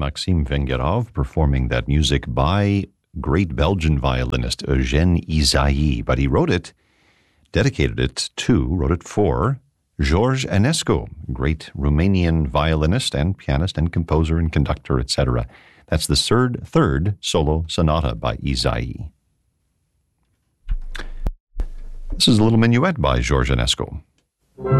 Maxime Vengerov performing that music by great Belgian violinist Eugène Ysaÿe, but he wrote it for George Enescu, great Romanian violinist and pianist and composer and conductor, etc. That's the third solo sonata by Ysaÿe. This is a little minuet by George Enescu.